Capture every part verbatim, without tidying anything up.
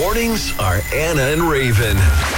Mornings are Anna and Raven.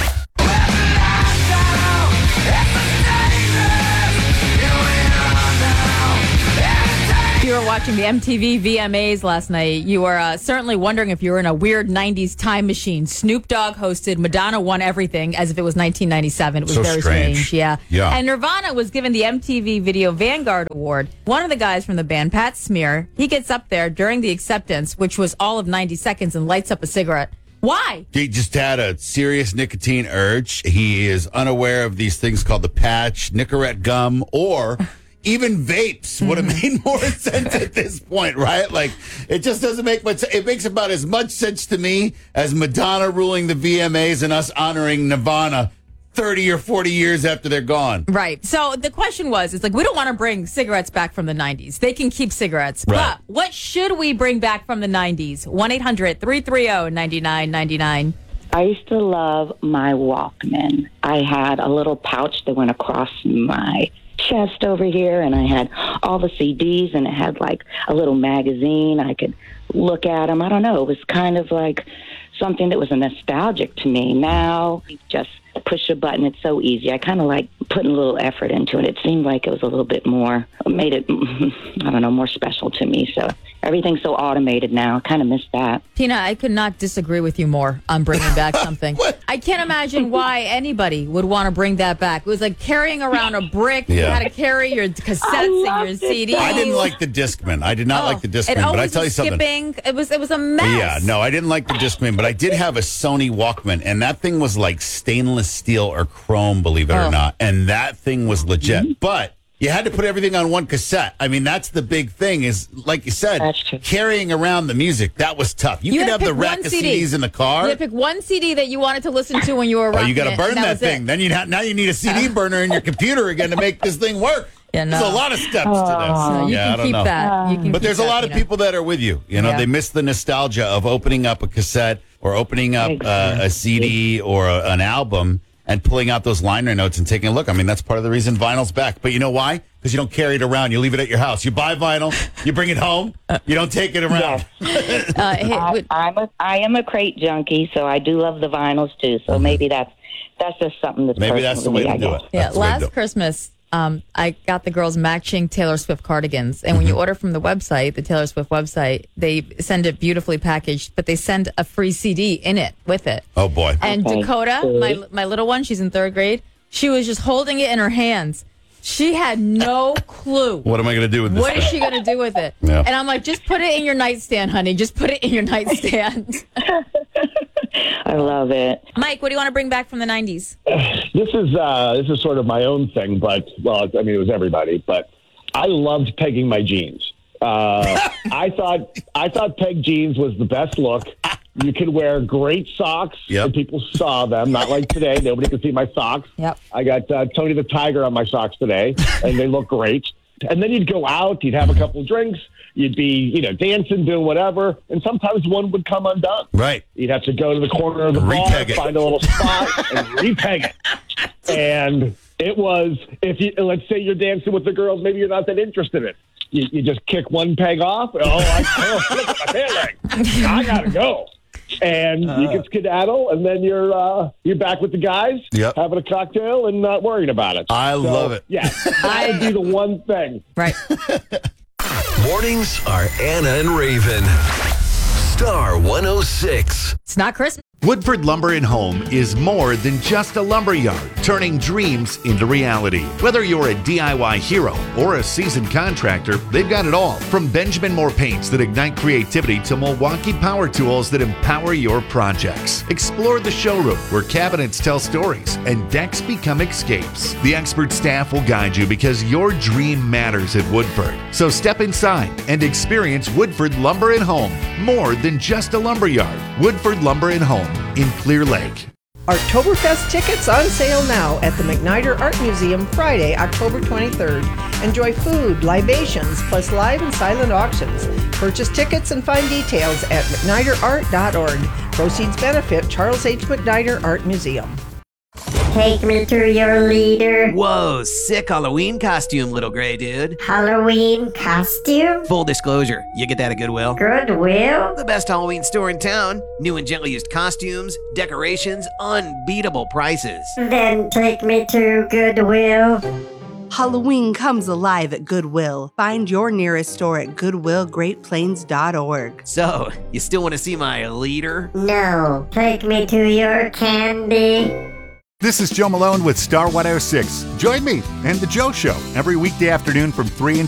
If you were watching the M T V V M As last night, you were uh, certainly wondering if you were in a weird nineties time machine. Snoop Dogg hosted, Madonna won everything as if it was nineteen ninety-seven. It was So very strange. strange. Yeah. Yeah. And Nirvana was given the M T V Video Vanguard Award. One of the guys from the band, Pat Smear, he gets up there during the acceptance, which was all of ninety seconds, and lights up a cigarette. Why? He just had a serious nicotine urge. He is unaware of these things called the patch, Nicorette gum, or even vapes would have made more sense at this point, right? Like, it just doesn't make much sense. It makes about as much sense to me as Madonna ruling the V M As and us honoring Nirvana thirty or forty years after they're gone. Right. So the question was, it's like, we don't want to bring cigarettes back from the nineties. They can keep cigarettes. Right. But what should we bring back from the nineties? one eight hundred three three zero nine nine nine nine. I used to love my Walkman. I had a little pouch that went across my chest over here, and I had all the C Ds, and it had like a little magazine. I could look at them. I don't know. It was kind of like something that was a nostalgic to me. Now, you just push a button. It's so easy. I kind of like putting a little effort into it. It seemed like it was a little bit more, made it, I don't know, more special to me. So everything's so automated now. I kind of miss that. Tina, I could not disagree with you more on bringing back something. I can't imagine why anybody would want to bring that back. It was like carrying around a brick. You Yeah. had to carry your cassettes and your C Ds. I didn't like the Discman. I did not Oh, like the it Discman, but I always tell you was something. skipping. It was, it was a mess. Yeah, no, I didn't like the Discman, but I did have a Sony Walkman, and that thing was like stainless steel or chrome, believe it Oh. or not. And that thing was legit. Mm-hmm. But you had to put everything on one cassette. I mean, that's the big thing is, like you said, That's true. carrying around the music. That was tough. You, You could had have to the pick rack one of C D. C Ds in the car. You had to pick one C D that you wanted to listen to when you were Oh, rocking you got to it, burn and that, was thing. it. Then you have now you need a C D burner in your computer again to make this thing work. Yeah, no. There's a lot of steps to this. So you yeah, I can don't keep know. that. You can But keep there's a that, lot of Tina. people that are with you. You know, Yeah. they miss the nostalgia of opening up a cassette or opening up uh, a C D or a, an album and pulling out those liner notes and taking a look. I mean, that's part of the reason vinyl's back. But you know why? Because you don't carry it around. You leave it at your house. You buy vinyl, you bring it home, you don't take it around. Uh, hey, I, would- I'm a, I am a crate junkie, so I do love the vinyls too. So maybe that's that's just something that's Maybe personal that's the to way me, to I do guess. it. Yeah, That's the way to do last it. Christmas, um, I got the girls matching Taylor Swift cardigans. And when you order from the website, the Taylor Swift website, they send it beautifully packaged, but they send a free C D in it with it. Oh, boy. And Okay. Dakota, my my little one, she's in third grade, she was just holding it in her hands. She had no clue. What am I going to do with this? What is thing? she going to do with it? Yeah. And I'm like, just put it in your nightstand, honey. Just put it in your nightstand. I love it. Mike, what do you want to bring back from the nineties? This is uh, this is sort of my own thing, but well, I mean, it was everybody. But I loved pegging my jeans. Uh, I thought I thought peg jeans was the best look. You could wear great socks, Yep. and people saw them. Not like today; nobody can see my socks. Yep. I got uh, Tony the Tiger on my socks today, and they look great. And then you'd go out, you'd have a couple of drinks, you'd be, you know, dancing, doing whatever, and sometimes one would come undone. Right. You'd have to go to the corner of the bar, Repeg it. find a little spot, and repeg it. And it was, if you, let's say you're dancing with the girls, maybe you're not that interested in it. You, you just kick one peg off. Oh, I, oh, look at my pant leg. I gotta go. And you can skedaddle, and then you're uh, you're back with the guys, Yep. having a cocktail and not worrying about it. I So, love it. Yeah, that would be the one thing. Right. Mornings are Anna and Raven. Star one oh six. It's not Christmas. Woodford Lumber and Home is more than just a lumber yard, turning dreams into reality. Whether you're a D I Y hero or a seasoned contractor, they've got it all. From Benjamin Moore paints that ignite creativity to Milwaukee power tools that empower your projects. Explore the showroom where cabinets tell stories and decks become escapes. The expert staff will guide you because your dream matters at Woodford. So step inside and experience Woodford Lumber and Home, more than just a lumber yard. Woodford Lumber and Home in Clear Lake. Oktoberfest tickets on sale now at the McNider Art Museum Friday, October twenty-third. Enjoy food, libations, plus live and silent auctions. Purchase tickets and find details at mcnider art dot org. Proceeds benefit Charles H. McNider Art Museum. take me to your leader? Whoa, sick Halloween costume, little gray dude. Halloween costume? Full disclosure, you get that at Goodwill. Goodwill? The best Halloween store in town. New and gently used costumes, decorations, unbeatable prices. Then take me to Goodwill. Halloween comes alive at Goodwill. Find your nearest store at goodwill great plains dot org. So, you still want to see my leader? No, take me to your candy. This is Joe Malone with Star one oh six. Join me and The Joe Show every weekday afternoon from three until